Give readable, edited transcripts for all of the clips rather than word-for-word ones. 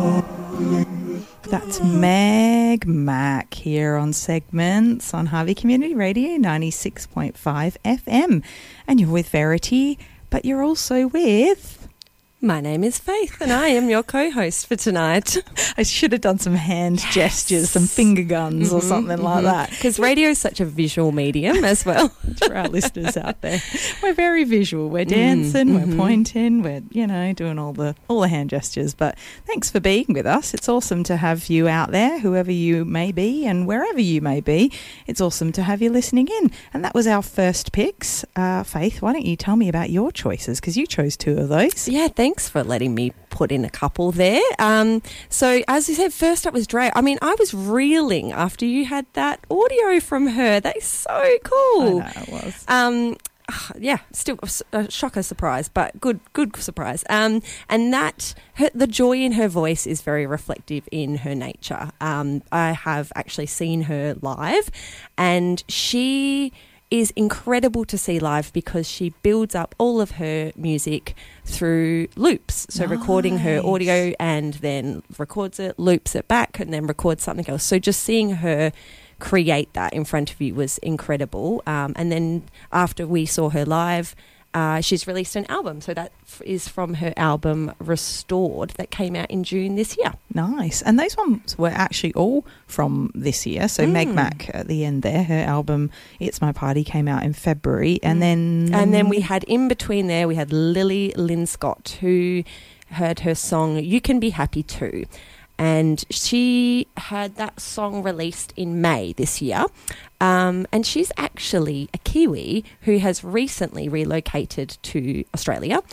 That's Meg Mac here on Segments on Harvey Community Radio 96.5 FM. And you're with Verity, but you're also with... My name is Faith and I am your co-host for tonight. I should have done some hand gestures, some finger guns or something like that. Because radio is such a visual medium as well. For our listeners out there. We're very visual. We're dancing, we're pointing, we're, doing all the hand gestures. But thanks for being with us. It's awesome to have you out there, whoever you may be and wherever you may be. It's awesome to have you listening in. And that was our first picks. Faith, why don't you tell me about your choices? Because you chose two of those. Yeah, thanks for letting me put in a couple there. So as you said, first up was Dre. I mean, I was reeling after you had that audio from her. That is so cool. I know it was. Still a shocker surprise, but good surprise. And that the joy in her voice is very reflective in her nature. I have actually seen her live, and she is incredible to see live because she builds up all of her music through loops. So recording her audio and then records it, loops it back, and then records something else. So just seeing her create that in front of you was incredible. And then after we saw her live, she's released an album. So that is from her album Restored that came out in June this year. Nice. And those ones were actually all from this year. So Meg Mac at the end there, her album It's My Party came out in February. And then we had in between there, we had Lily Lynn Scott, who heard her song You Can Be Happy Too. And she had that song released in May this year. And she's actually a Kiwi who has recently relocated to Australia.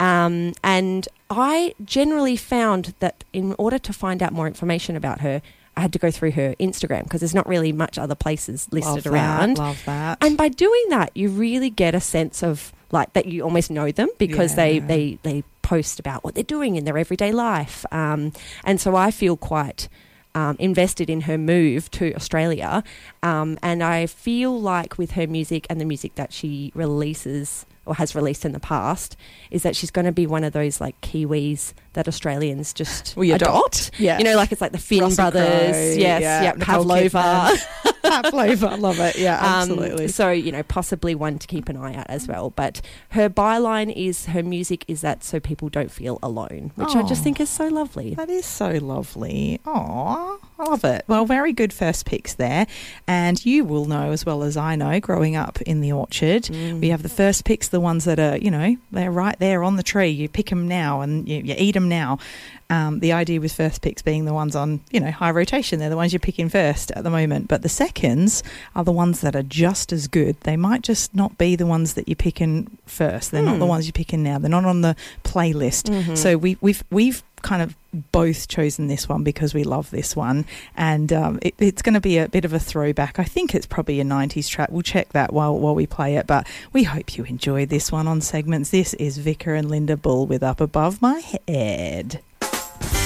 And I generally found that in order to find out more information about her, I had to go through her Instagram because there's not really much other places listed around. Love that. And by doing that, you really get a sense of like that you almost know them because they post about what they're doing in their everyday life. And so I feel quite invested in her move to Australia. And I feel like with her music and the music that she releases or has released in the past is that she's going to be one of those like Kiwis that Australians just adopt. Yeah. Like it's like the Finn Russell brothers. Crowe, Yes. Pavlova. Pavlova, love it. Yeah, absolutely. So, possibly one to keep an eye out as well. But her byline is her music is that so people don't feel alone, which I just think is so lovely. That is so lovely. Aw, I love it. Well, very good first picks there. And you will know as well as I know, growing up in the orchard, we have the first picks, the ones that are, they're right there on the tree. You pick them now and you eat them now. The idea with first picks being the ones on, high rotation. They're the ones you're picking first at the moment. But the seconds are the ones that are just as good. They might just not be the ones that you're picking first. They're not the ones you're picking now. They're not on the playlist. So we've kind of both chosen this one because we love this one. And it's going to be a bit of a throwback. I think it's probably a 90s track. We'll check that while we play it. But we hope you enjoy this one on Segments. This is Vicar and Linda Bull with Up Above My Head.